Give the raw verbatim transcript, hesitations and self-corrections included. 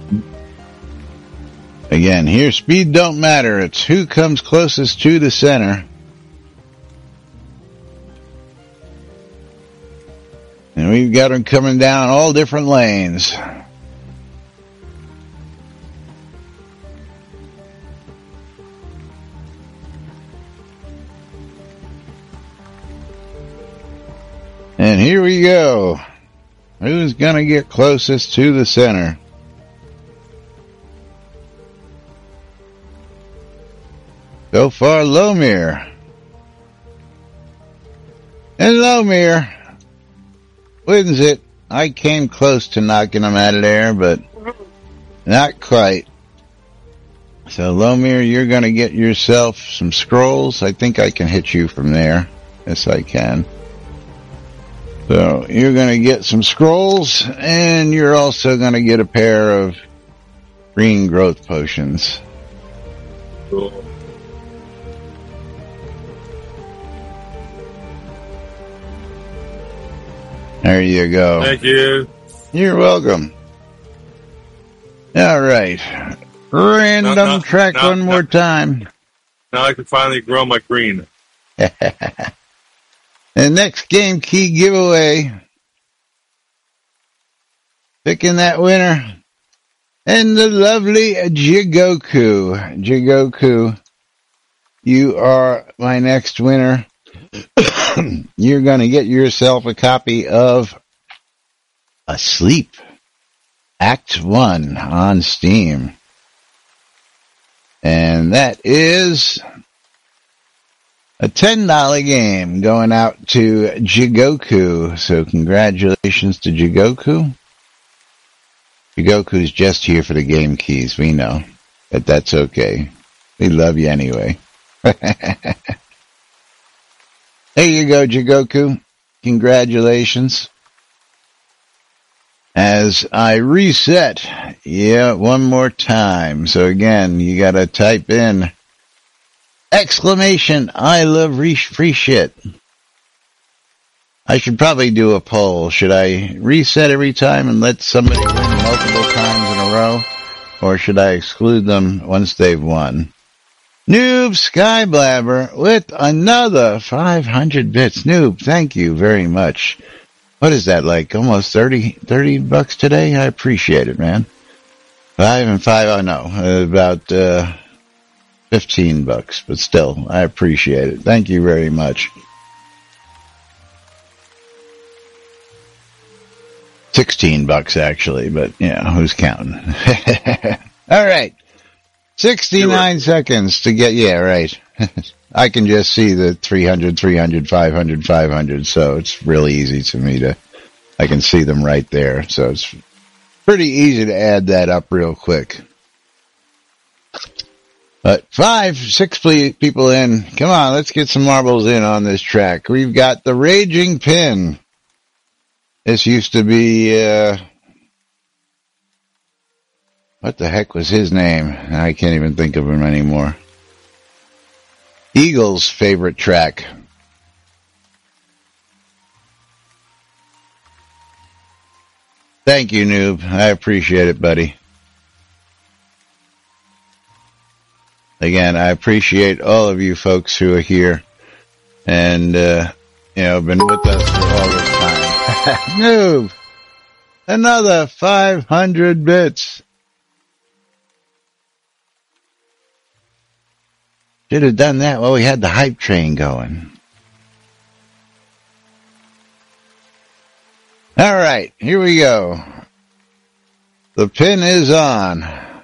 Again, here speed don't matter. It's who comes closest to the center. And we've got them coming down all different lanes. And here we go. Who's going to get closest to the center? So far, Lomir. And Lomir wins it. I came close to knocking him out of there, but not quite. So, Lomir, you're going to get yourself some scrolls. I think I can hit you from there. Yes, I can. So, you're going to get some scrolls, and you're also going to get a pair of green growth potions. Cool. There you go. Thank you. You're welcome. All right. Random No, no, track no, one no. more time. Now I can finally grow my green. The next game key giveaway. Picking that winner. And the lovely Jigoku. Jigoku, you are my next winner. You're going to get yourself a copy of Asleep, Act one on Steam. And that is a ten dollar game going out to Jigoku. So congratulations to Jigoku. Jigoku's just here for the game keys. We know. But that's okay. We love you anyway. There you go, Jigoku. Congratulations. As I reset, yeah, one more time. So again, you gotta type in exclamation, I love re- free shit. I should probably do a poll. Should I reset every time and let somebody win multiple times in a row? Or should I exclude them once they've won? Noob Skyblabber with another five hundred bits. Noob, thank you very much. What is that, like almost thirty, thirty bucks today? I appreciate it, man. Five and five, oh no, about uh, fifteen bucks, but still, I appreciate it. Thank you very much. sixteen bucks actually, but yeah, who's counting? All right. sixty-nine seconds to get, yeah, right. I can just see the three hundred, three hundred, five hundred, five hundred, so it's really easy to me to, I can see them right there, so it's pretty easy to add that up real quick. But five, six people in, come on, let's get some marbles in on this track. We've got the Raging Pin. This used to be, uh, what the heck was his name? I can't even think of him anymore. Eagle's favorite track. Thank you, Noob. I appreciate it, buddy. Again, I appreciate all of you folks who are here and, uh, you know, been with us for all this time. Noob! Another five hundred bits. Should have done that while we had the hype train going. All right, here we go. The pin is on.